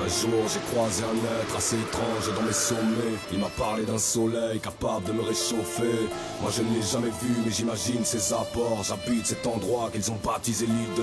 Un jour j'ai croisé un être assez étrange dans mes sommets. Il m'a parlé d'un soleil capable de me réchauffer. Moi je ne l'ai jamais vu mais j'imagine ses apports. J'habite cet endroit qu'ils ont baptisé l'île de